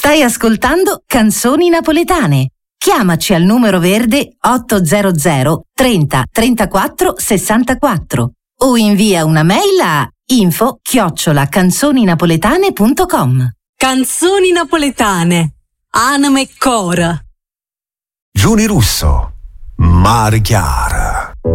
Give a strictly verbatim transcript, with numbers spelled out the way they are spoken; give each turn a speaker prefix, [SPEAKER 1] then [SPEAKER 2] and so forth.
[SPEAKER 1] Stai ascoltando Canzoni Napoletane. Chiamaci al numero verde ottocento trenta trentaquattro sessantaquattro o invia una mail a info chiocciola canzoninapoletane punto com.
[SPEAKER 2] Canzoni napoletane. Anima e cora.
[SPEAKER 3] Giuni Russo, Mare Chiara.